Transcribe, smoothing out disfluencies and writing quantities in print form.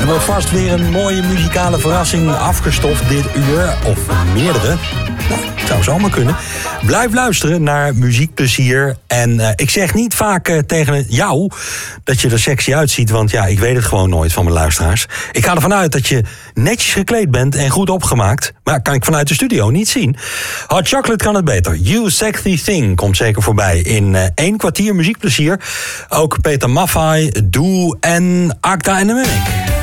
Er wordt vast weer een mooie muzikale verrassing afgestoft dit uur. Of meerdere. Nou, het zou zomaar kunnen. Blijf luisteren naar Muziekplezier. En ik zeg niet vaak tegen jou dat je er sexy uitziet. Want ja, ik weet het gewoon nooit van mijn luisteraars. Ik ga ervan uit dat je netjes gekleed bent en goed opgemaakt. Maar kan ik vanuit de studio niet zien. Hot Chocolate kan het beter. You Sexy Thing komt zeker voorbij in 1 kwartier Muziekplezier. Ook Peter Maffay, Doe en Acta en de Munnik.